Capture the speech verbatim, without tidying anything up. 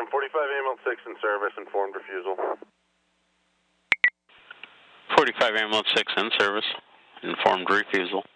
Sam, forty-five ambulance six in service, informed refusal. forty-five ambulance six in service, informed refusal.